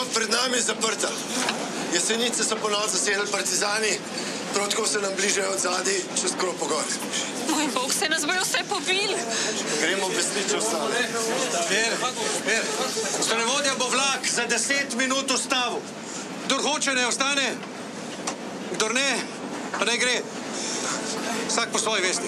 Pot pred nami je zaprta. Jesenice so ponovno zasedli partizani, prav tako se nam bližajo od zadaj čez Kropo gor. Moj bog, se nas bojo vse pobili. Gremo obvestiti ostale. Strojevodja bo vlak za 10 minut ustavil. Kdor hoče, ne ostane. Kdor ne, pa ne gre. Vsak po svoji vesti.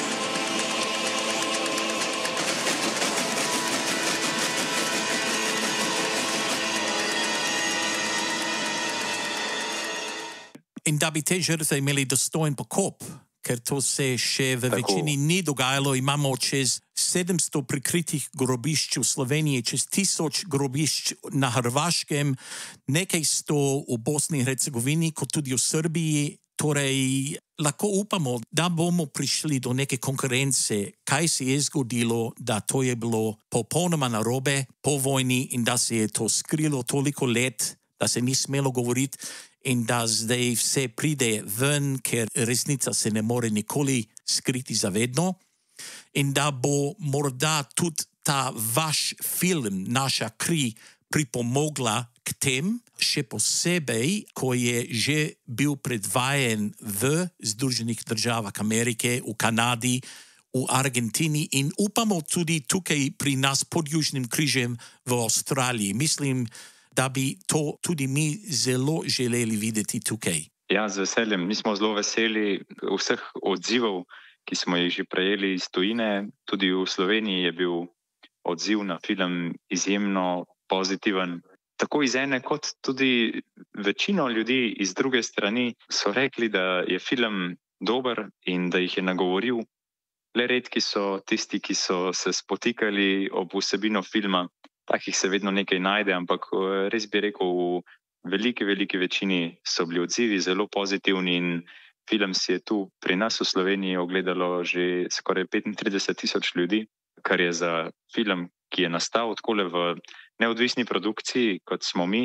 In da bi te žrtve imeli dostojen pokop, ker to se še v večini ni dogajalo, imamo čez 700 prikritih grobišč v Sloveniji, čez 1000 grobišč na Hrvaškem, nekaj 100 v Bosni in Hercegovini, kot tudi v Srbiji. Torej, lahko upamo, da bomo prišli do neke konkurence, kaj se je zgodilo, da to je bilo popolnoma narobe po vojni in da se je to skrilo toliko let, da se ni smelo govoriti. In da zdaj vse pride ven, ker resnica se ne more nikoli skriti zavedno. In da bo morda tudi ta vaš film, Naša kri, pripomogla k tem, še posebej, ko je že bil predvajan v Združenih državah Amerike, v Kanadi, v Argentini in upamo tudi tukaj pri nas pod Južnim križem v Avstraliji. Mislim, da bi to tudi mi zelo želeli videti tukaj. Ja, z veseljem. Mi smo zelo veseli vseh odzivov, ki smo jih že prejeli iz tujine. Tudi v Sloveniji je bil odziv na film izjemno pozitiven. Tako iz ene kot tudi večino ljudi iz druge strani so rekli, da je film dober in da jih je nagovoril. Le redki so tisti, ki so se spotikali ob vsebino filma. Takih se vedno nekaj najde, ampak res bi rekel, v veliki večini so bili odzivi zelo pozitivni in film si je tu pri nas v Sloveniji ogledalo že skoraj 35,000 ljudi, kar je za film, ki je nastal takole v neodvisni produkciji, kot smo mi,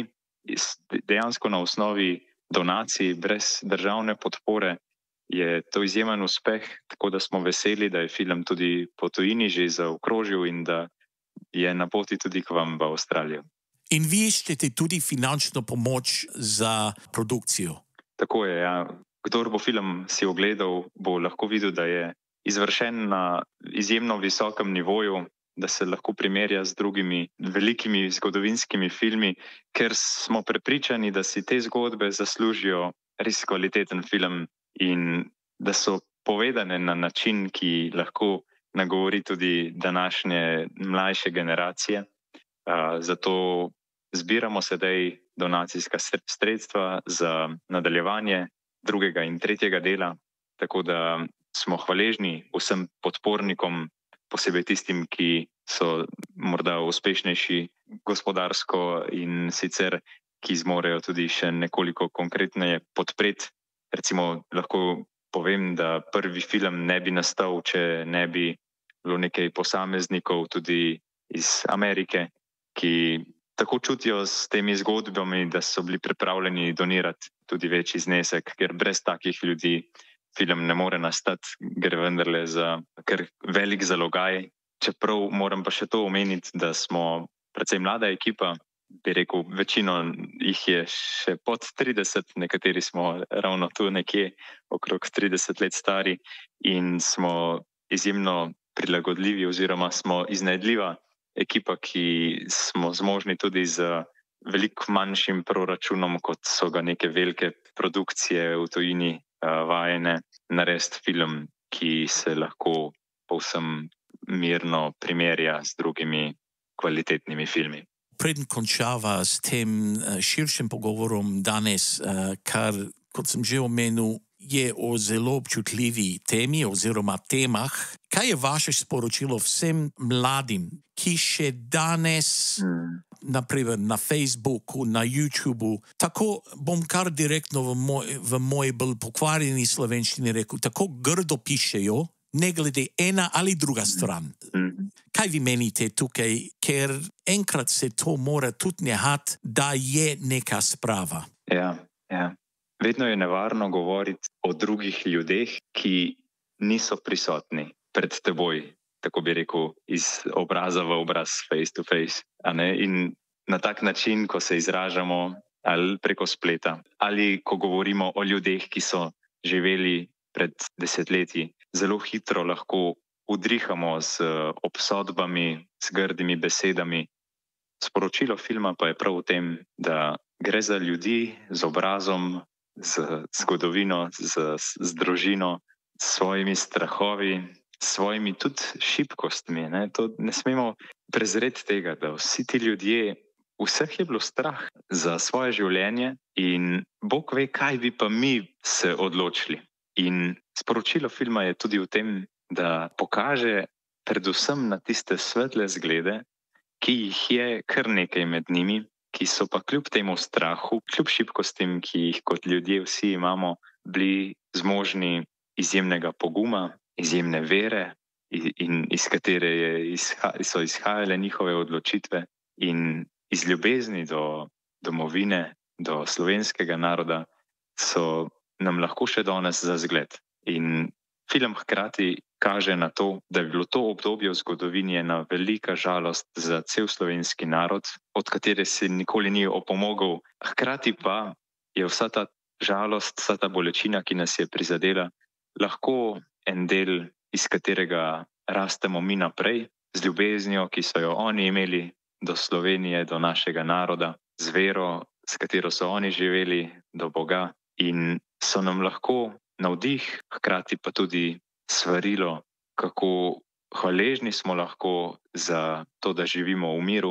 dejansko na osnovi donacij, brez državne podpore, je to izjemen uspeh, tako da smo veseli, da je film tudi po tujini že zaokrožil in da je na poti tudi k vam v Avstralijo. In vi iščete tudi finančno pomoč za produkcijo? Tako je, ja. Kdor bo film si ogledal, bo lahko videl, da je izvršen na izjemno visokem nivoju, da se lahko primerja z drugimi velikimi zgodovinskimi filmi, ker smo prepričani, da si te zgodbe zaslužijo res kvaliteten film in da so povedane na način, ki lahko nagovori tudi današnje mlajše generacije. Zato zbiramo sedaj donacijska sredstva za nadaljevanje drugega in tretjega dela, tako da smo hvaležni vsem podpornikom, posebej tistim, ki so morda uspešnejši gospodarsko in sicer, ki zmorejo tudi še nekoliko konkretneje podpreti. Recimo lahko povem, da prvi film ne bi nastal, če ne bi bilo nekaj posameznikov tudi iz Amerike, ki tako čutijo s temi zgodbami, da so bili pripravljeni donirati tudi večji znesek, ker brez takih ljudi film ne more nastati, gre vendarle za kar velik zalogaj. Čeprav moram pa še to omeniti, da smo precej mlada ekipa, bi rekel, večino jih je še pod 30, nekateri smo ravno tu nekje okrog 30 let stari in smo izjemno prilagodljivi oziroma smo iznajdljiva ekipa, ki smo zmožni tudi z veliko manjšim proračunom, kot so ga neke velike produkcije v tujini vajene, narediti film, ki se lahko povsem mirno primerja z drugimi kvalitetnimi filmi. Preden končava s tem širšim pogovorom danes, kar, kot sem že omenil, je o zelo občutljivi temi oziroma temah. Kaj je vaše sporočilo vsem mladim, ki še danes, naprimer na Facebooku, na YouTubeu, tako bom kar direktno v moji bolj pokvarjeni slovenščini rekel, tako grdo pišejo, ne glede ena ali druga stran. Kaj vi menite tukaj, ker enkrat se to mora tudi nehati, da je neka sprava? Ja. Vedno je nevarno govoriti o drugih ljudeh, ki niso prisotni pred teboj, tako bi rekel, iz obraza v obraz, face to face. In na tak način, ko se izražamo, ali preko spleta, ali ko govorimo o ljudeh, ki so živeli pred desetletji, zelo hitro lahko udrihamo z obsodbami, z grdimi besedami. Sporočilo filma pa je prav v tem, da gre za ljudi z obrazom, z zgodovino, z družino, s svojimi strahovi, s svojimi tudi šibkostmi. Ne smemo prezreti tega, da vsi ti ljudje, vseh je bilo strah za svoje življenje in Bog ve, kaj bi pa mi se odločili. In sporočilo filma je tudi v tem, da pokaže predvsem na tiste svetle zglede, ki jih je kar nekaj med njimi, ki so pa kljub temu strahu, kljub šibkostim, ki jih kot ljudje vsi imamo, bili zmožni izjemnega poguma, izjemne vere in iz katere so izhajale njihove odločitve in iz ljubezni do domovine, do slovenskega naroda so nam lahko še danes za zgled. In film hkrati kaže na to, da je bilo to obdobje v zgodovini ena velika žalost za cel slovenski narod, od katere se nikoli ni opomogel. Hkrati pa je vsa ta žalost, vsa ta bolečina, ki nas je prizadela, lahko en del, iz katerega rastemo mi naprej, z ljubeznijo, ki so jo oni imeli do Slovenije, do našega naroda, z vero, s katero so oni živeli, do Boga, in so nam lahko navdih, hkrati pa tudi svarilo, kako hvaležni smo lahko za to, da živimo v miru,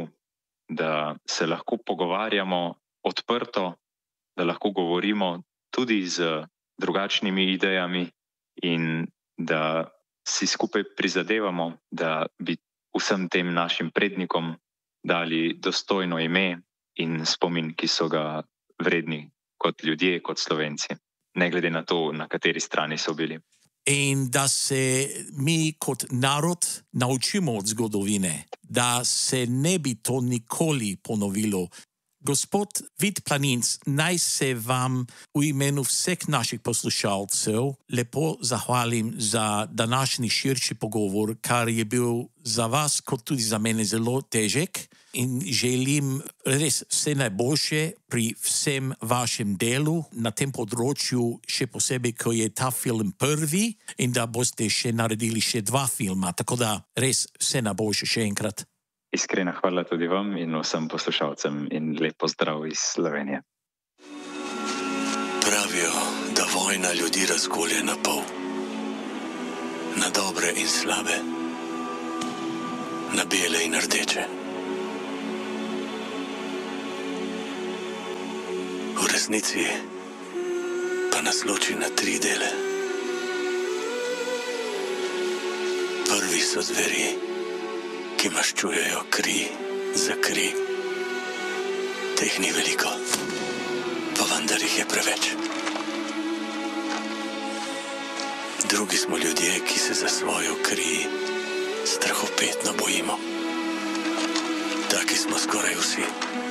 da se lahko pogovarjamo odprto, da lahko govorimo tudi z drugačnimi idejami in da si skupaj prizadevamo, da bi vsem tem našim prednikom dali dostojno ime in spomin, ki so ga vredni kot ljudje, kot Slovenci, ne glede na to, na kateri strani so bili. In da se mi kot narod naučimo od zgodovine, da se ne bi to nikoli ponovilo. Gospod Vid Planinc, naj se vam v imenu vseh naših poslušalcev lepo zahvalim za današnji širši pogovor, kar je bil za vas kot tudi za mene zelo težek, in želim res vse najboljše pri vsem vašem delu na tem področju, še posebej, ko je ta film prvi in da boste še naredili še 2 filma, tako da res vse najboljše še enkrat. Iskrena hvala tudi vam in vsem poslušalcem in lep pozdrav iz Slovenije. Pravijo, da vojna ljudi razkolje na pol. Na dobre in slabe. Na bele in rdeče. V resnici pa nas loči na 3 dele. Prvi so zveri, ki maščujejo kri za kri. Teh ni veliko, pa vendar jih je preveč. Drugi smo ljudje, ki se za svojo kri strahopetno bojimo. Taki smo skoraj vsi.